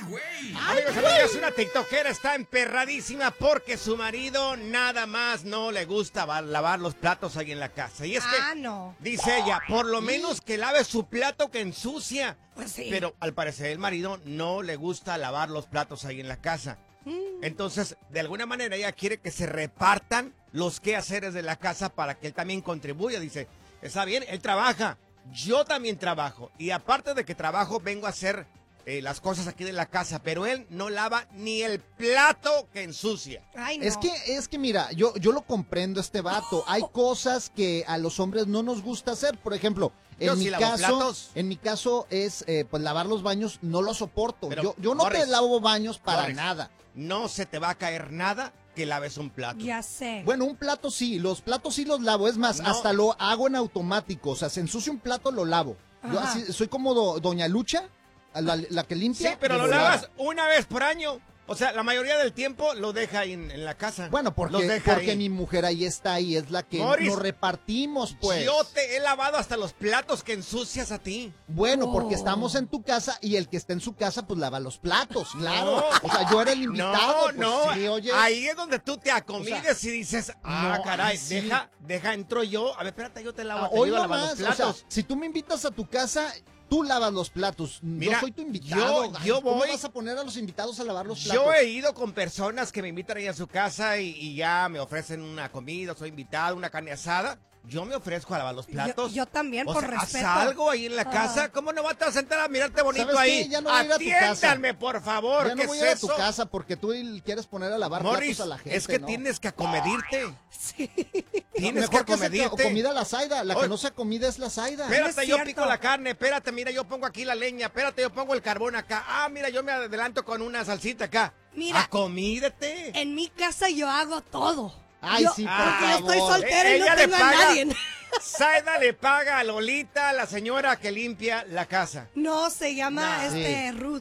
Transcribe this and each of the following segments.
Amigos, amigas, una tiktokera está emperradísima porque su marido nada más no le gusta lavar los platos ahí en la casa. Y es que, no. dice ella, por lo menos que lave su plato que ensucia. Pues sí. Pero al parecer el marido no le gusta lavar los platos ahí en la casa. Entonces, de alguna manera ella quiere que se repartan los quehaceres de la casa para que él también contribuya. Dice, está bien, él trabaja, yo también trabajo. Y aparte de que trabajo, vengo a hacer las cosas aquí de la casa, pero él no lava ni el plato que ensucia. Ay, no. Es que mira, yo lo comprendo este vato. Hay cosas que a los hombres no nos gusta hacer. Por ejemplo, en mi caso es pues lavar los baños, no lo soporto. Pero, Yo no Morris, te lavo baños para Morris, nada. No se te va a caer nada que laves un plato. Ya sé. Bueno, un plato sí, los platos sí los lavo. Es más, No. hasta lo hago en automático. O sea, se ensucia un plato, lo lavo. Yo Ajá. así, soy como Doña Lucha, la que limpia. Sí, pero y lo lava. lavas una vez por año. O sea, la mayoría del tiempo lo deja ahí en la casa. Bueno, Los porque deja ahí. mi mujer ahí está y es la que Morris, nos repartimos, pues. Yo te he lavado hasta los platos que ensucias a ti. Bueno, porque Oh. estamos en tu casa y el que está en su casa, pues lava los platos, claro. No. O sea, yo era el invitado. No, pues, sí, oye. ahí es donde tú te acomides O sea, y dices, no, caray, ahí sí. deja, entro yo. A ver, espérate, yo te lavo, te Hoy ayudo a no lavar más, los platos. o sea, si tú me invitas a tu casa, tú lavas los platos. Mira, yo soy tu invitado. yo ¿Cómo voy- vas a poner a los invitados a lavar los platos? Yo he ido con personas que me invitan ahí a su casa y ya me ofrecen una comida, soy invitado, una carne asada. Yo me ofrezco a lavar los platos. Yo también, O por sea, respeto. haz algo ahí en la casa. Ah. ¿Cómo no vas a sentar a mirarte bonito ¿Sabes qué? ahí? Ya no voy a ir a tu casa. Atiéndanme, por favor. Ya ¿Qué no voy es a ir a eso? tu casa porque tú quieres poner a lavar Morris, platos a la gente. es que ¿no? tienes que acomedirte. Sí. Tienes Mejor que que se acomedirte. comida la Zaida. La que Oye. no se comida es la Zaida. Espérate, No es yo cierto. pico la carne, espérate, mira, yo pongo aquí la leña, espérate, yo pongo el carbón acá. Ah, mira, yo me adelanto con una salsita acá. Mira. Acomídete. En mi casa yo hago todo. Ay, Yo- sí, por porque yo estoy favor. soltera y no Ella le tengo a paga. nadie. Saida le paga a Lolita, la señora que limpia la casa. No, se llama No. Ruth.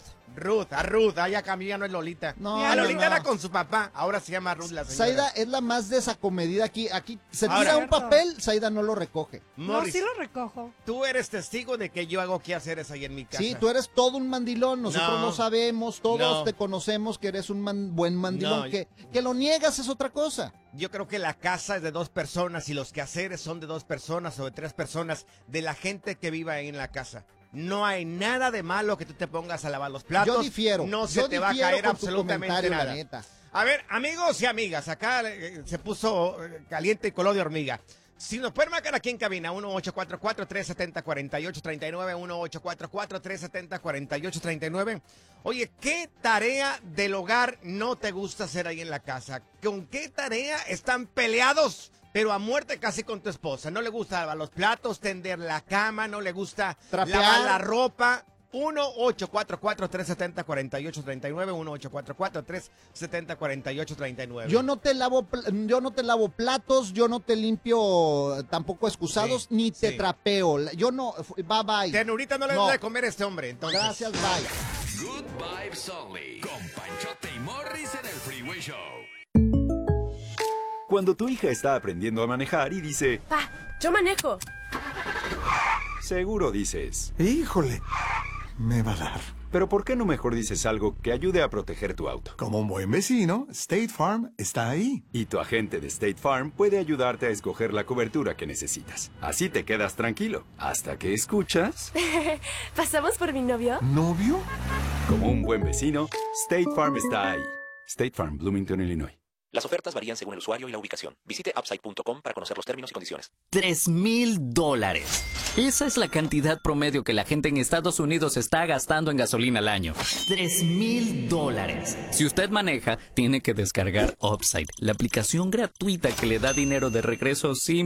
Ruth, ya cambió, no es Lolita. No, a no, Lolita no. era con su papá, ahora se llama Ruth la señora. Zaida es la más desacomedida aquí. Aquí se Ahora. tira un Cierto. papel, Zaida no lo recoge. Morris, No, sí lo recojo. tú eres testigo de que yo hago quehaceres ahí en mi casa. Sí, tú eres todo un mandilón, nosotros No. lo sabemos, todos No. te conocemos que eres un buen mandilón, No. que lo niegas es otra cosa. Yo creo que la casa es de dos personas y los quehaceres son de dos personas o de tres personas, de la gente que vive ahí en la casa. No hay nada de malo que tú te pongas a lavar los platos. Yo difiero. No se yo te va a difiero caer con tu absolutamente comentario, nada. la neta. A ver, amigos y amigas, acá se puso caliente y color de hormiga. Si nos pueden marcar aquí en cabina, 1-844-370-4839, 1-844-370-4839. Oye, ¿qué tarea del hogar no te gusta hacer ahí en la casa? ¿Con qué tarea están peleados? Pero a muerte casi con tu esposa. No le gusta lavar los platos, tender la cama, no le gusta Trapear. lavar la ropa. 1-844-370-4839, 1-844-370-4839. Yo no te lavo platos, yo no te limpio tampoco excusados, Sí, ni te sí. trapeo. Yo no, bye bye. Ternurita no le No. da de comer a este hombre, entonces. Gracias, bye. Good Vibes Only. Con Panchote y Morris en el Freeway Show. Cuando tu hija está aprendiendo a manejar y dice, Pa, yo manejo. seguro dices, Híjole, me va a dar. pero ¿por qué no mejor dices algo que ayude a proteger tu auto? Como un buen vecino, State Farm está ahí. Y tu agente de State Farm puede ayudarte a escoger la cobertura que necesitas. Así te quedas tranquilo, hasta que escuchas. ¿Pasamos por mi novio? ¿Novio? Como un buen vecino, State Farm está ahí. State Farm, Bloomington, Illinois. Las ofertas varían según el usuario y la ubicación. Visite upside.com para conocer los términos y condiciones. $3,000. Esa es la cantidad promedio que la gente en Estados Unidos está gastando en gasolina al año. $3,000. Si usted maneja, tiene que descargar Upside, la aplicación gratuita que le da dinero de regreso sin